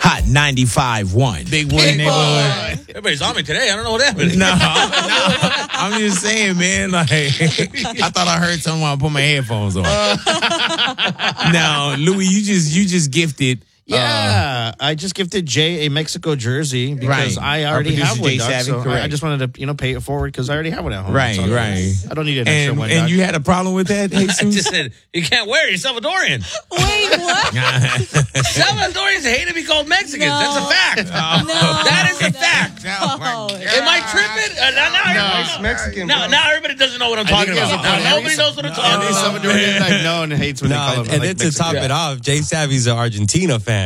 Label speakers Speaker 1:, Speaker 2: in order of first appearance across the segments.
Speaker 1: Hot 95.1. Big Boy Neighborhood.
Speaker 2: Everybody's on me today. I don't know what happened.
Speaker 1: No, I'm just saying, man. Like, I thought I heard someone when I put my headphones on. Now, Louis, you just gifted.
Speaker 3: Yeah, I just gifted Jay a Mexico jersey because I already have one, Doc, so I just wanted to, pay it forward because I already have one at home.
Speaker 1: Right. I
Speaker 3: don't need an extra one,
Speaker 1: And
Speaker 3: Doc.
Speaker 1: you had a problem with that, Jesus?
Speaker 2: I just said, you can't wear it. You're Salvadorian.
Speaker 4: Wait, what?
Speaker 2: Salvadorians hate to be called Mexicans.
Speaker 4: No.
Speaker 2: That's a fact. That is a fact.
Speaker 4: Oh,
Speaker 2: Am I tripping?
Speaker 5: It's Mexican.
Speaker 2: Now everybody doesn't know what I'm talking about. Now nobody knows what I'm talking about.
Speaker 3: Salvadorian I've known hates when they call him.
Speaker 6: And then to top it off, Jay Savvy's an Argentina fan.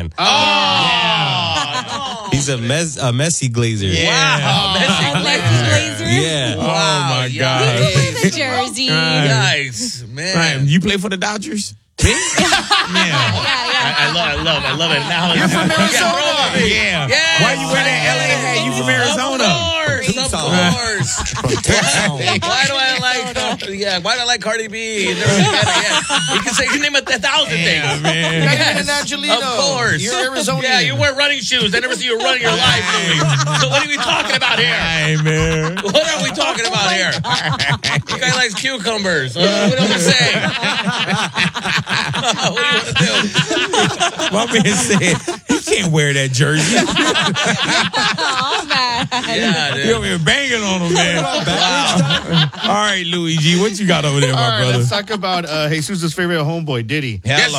Speaker 2: Oh!
Speaker 6: He's a Messi glazer.
Speaker 2: Wow. Messi
Speaker 4: Glazer?
Speaker 6: Yeah.
Speaker 1: Oh, my God.
Speaker 4: We can wear the jersey.
Speaker 2: Yikes, man.
Speaker 1: Right. You play for the Dodgers? Me? Yeah.
Speaker 2: I love it. Now
Speaker 3: You're from Arizona.
Speaker 1: Yeah.
Speaker 2: Yes.
Speaker 1: Why you wear that LA hat? You from Arizona?
Speaker 2: Of course. Why do I like Cardi B? You can say you name 1,000 things.
Speaker 1: Yeah, man.
Speaker 3: Angelino.
Speaker 2: Of course.
Speaker 3: You're Arizona.
Speaker 2: Yeah, you wear running shoes. I never see you run in your life, Louis. So what are we talking about here?
Speaker 1: Hey, man.
Speaker 2: What are we talking about here? You guy likes cucumbers. What do we say? What do you want to do?
Speaker 1: My man said he can't wear that jersey.
Speaker 4: Oh, man.
Speaker 2: Yeah, dude.
Speaker 1: You over here banging on him, man. Wow. All right, Luigi, what you got over there,
Speaker 3: All
Speaker 1: my
Speaker 3: right,
Speaker 1: brother?
Speaker 3: let's talk about Jesus' favorite homeboy, Diddy.
Speaker 2: Yes,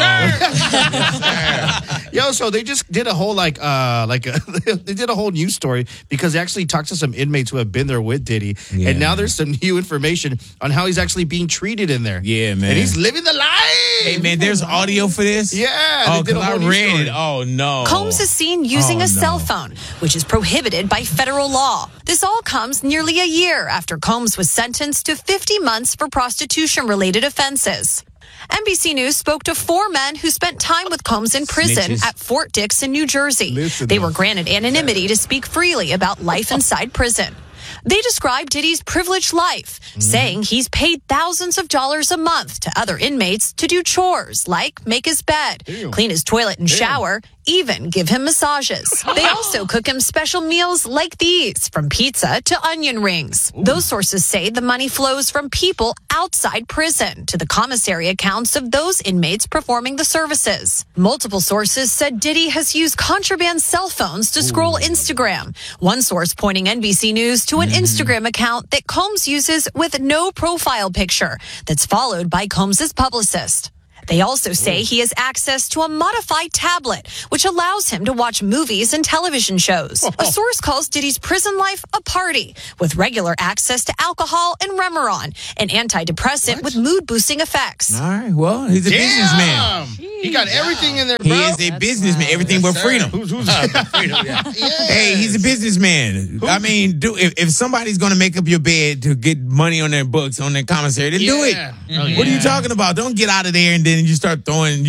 Speaker 2: sir.
Speaker 3: Yo, so they just did a whole they did a whole news story because they actually talked to some inmates who have been there with Diddy,
Speaker 1: Yeah.
Speaker 3: and now there's some new information on how he's actually being treated in there.
Speaker 1: Yeah, man.
Speaker 3: And he's living the life.
Speaker 1: Hey, man, there's audio for this?
Speaker 3: Yeah,
Speaker 1: Oh,
Speaker 3: they did a
Speaker 1: because I
Speaker 3: whole news
Speaker 1: read
Speaker 3: story.
Speaker 1: it. Oh, no.
Speaker 7: Combs is seen using a cell phone, which is prohibited by federal law. This all comes nearly a year after Combs was sentenced to 50 months for prostitution-related offenses. NBC News spoke to 4 men who spent time with Combs in prison
Speaker 1: Snitches.
Speaker 7: at Fort Dix in New Jersey. They were granted anonymity to speak freely about life inside prison. They described Diddy's privileged life, saying he's paid thousands of dollars a month to other inmates to do chores like make his bed, clean his toilet and shower, even give him massages. They also cook him special meals like these, from pizza to onion rings. Those sources say the money flows from people outside prison to the commissary accounts of those inmates performing the services. Multiple sources said Diddy has used contraband cell phones to scroll Instagram. One source pointing NBC News to an Instagram account that Combs uses with no profile picture that's followed by Combs' publicist. They also say he has access to a modified tablet, which allows him to watch movies and television shows. A source calls Diddy's prison life a party, with regular access to alcohol and Remeron, an antidepressant with mood-boosting effects.
Speaker 1: All right, well, he's a businessman.
Speaker 3: He got everything in there, bro.
Speaker 1: He is a businessman. Everything but freedom.
Speaker 2: Freedom, yeah.
Speaker 1: Hey, he's a businessman. I mean, if somebody's going to make up your bed to get money on their books, on their commissary, then do it. What are you talking about? Don't get out of there and then you start throwing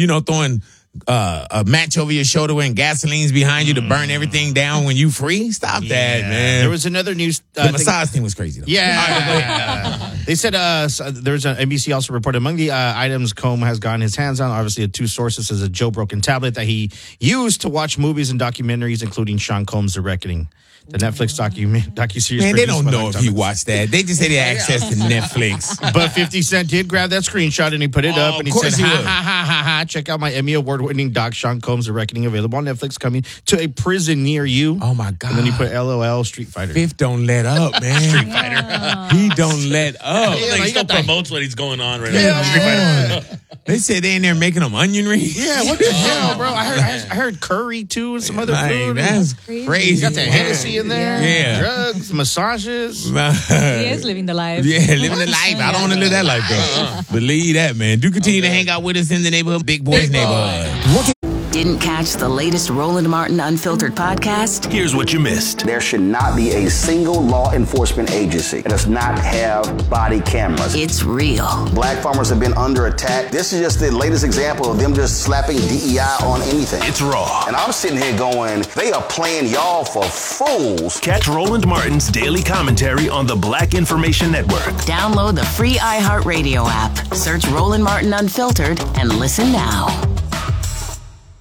Speaker 1: a match over your shoulder when gasoline's behind you to burn everything down when you free. Stop that, man.
Speaker 3: There was another news.
Speaker 1: The massage thing was crazy, though.
Speaker 3: Yeah. They said there's an NBC also reported among the items Combs has gotten his hands on, obviously, 2 sources, is a jailbroken tablet that he used to watch movies and documentaries, including Sean Combs' The Reckoning. The Netflix docuseries.
Speaker 1: Man, they don't know if you watched that. They just say they had access to Netflix.
Speaker 3: But 50 Cent did grab that screenshot and he put it up and he said, ha, check out my Emmy Award-winning doc, Sean Combs' The Reckoning, available on Netflix, coming to a prison near you.
Speaker 1: Oh, my God.
Speaker 3: And then he put LOL Street Fighter.
Speaker 1: Fifth don't let up, man. Street Fighter. He don't let up.
Speaker 2: He still promotes what he's going on right now.
Speaker 3: Yeah.
Speaker 1: They said they in there making them onion rings.
Speaker 3: Yeah, what the hell, bro? I heard curry, too, and some other food.
Speaker 1: That's crazy.
Speaker 3: You got the Hennessy in there.
Speaker 1: Yeah.
Speaker 3: Drugs, massages.
Speaker 4: He is living the life.
Speaker 1: Yeah, living the life. I don't want to live that life, though. Believe that, man. Do continue to hang out with us in the neighborhood, Big Boys neighborhood.
Speaker 8: Didn't catch the latest Roland Martin Unfiltered podcast?
Speaker 9: Here's what you missed.
Speaker 10: There should not be a single law enforcement agency that does not have body cameras.
Speaker 8: It's real.
Speaker 10: Black farmers have been under attack. This is just the latest example of them just slapping DEI on anything.
Speaker 9: It's raw.
Speaker 10: And I'm sitting here going, they are playing y'all for fools.
Speaker 9: Catch Roland Martin's daily commentary on the Black Information Network.
Speaker 8: Download the free iHeartRadio app. Search Roland Martin Unfiltered and listen now.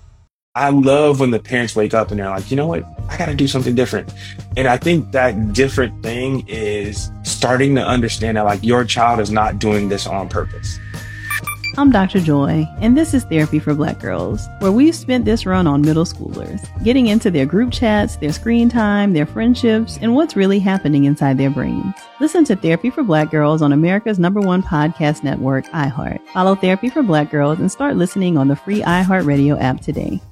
Speaker 11: I love when the parents wake up and they're like, you know what, I got to do something different. And I think that different thing is starting to understand that like your child is not doing this on purpose.
Speaker 12: I'm Dr. Joy, and this is Therapy for Black Girls, where we've spent this run on middle schoolers, getting into their group chats, their screen time, their friendships, and what's really happening inside their brains. Listen to Therapy for Black Girls on America's #1 podcast network, iHeart. Follow Therapy for Black Girls and start listening on the free iHeartRadio app today.